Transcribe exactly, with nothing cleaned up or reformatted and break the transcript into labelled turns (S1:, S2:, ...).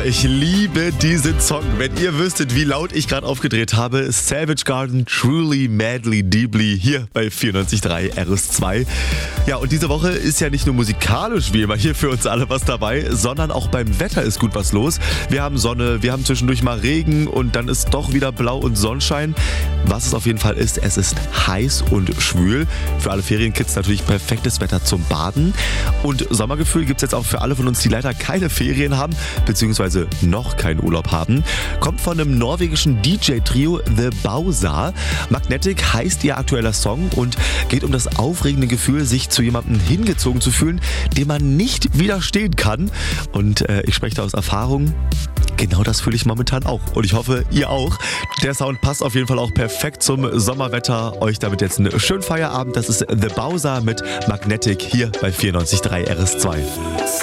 S1: ich liebe diesen Song. Wenn ihr wüsstet, wie laut ich gerade aufgedreht habe, Savage Garden, Truly, Madly, Deeply, hier bei vierundneunzig Komma drei R S zwei. Ja, und diese Woche ist ja nicht nur musikalisch wie immer hier für uns alle was dabei, sondern auch beim Wetter ist gut was los. Wir haben Sonne, wir haben zwischendurch mal Regen und dann ist doch wieder Blau und Sonnenschein. Was es auf jeden Fall ist, es ist heiß und schwül. Für alle Ferienkids natürlich perfektes Wetter zum Baden. Und Sommergefühl gibt es jetzt auch für alle von uns, die leider keine Ferien haben, beziehungsweise noch keinen Urlaub haben. Kommt von einem norwegischen D J-Trio The Bowser. Magnetic heißt ihr aktueller Song und geht um das aufregende Gefühl, sich zu jemandem hingezogen zu fühlen, dem man nicht widerstehen kann. Und äh, ich spreche da aus Erfahrung. Genau das fühle ich momentan auch. Und ich hoffe, ihr auch. Der Sound passt auf jeden Fall auch perfekt zum Sommerwetter. Euch damit jetzt einen schönen Feierabend. Das ist The Bowser mit Magnetic hier bei vierundneunzig Komma drei R S zwei.